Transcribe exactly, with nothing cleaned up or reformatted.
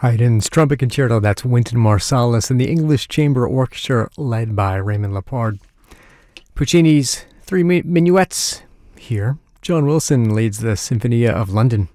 Haydn's trumpet concerto, that's Wynton Marsalis, and the English Chamber Orchestra led by Raymond Lepard. Puccini's three minuets here. John Wilson leads the Sinfonia of London.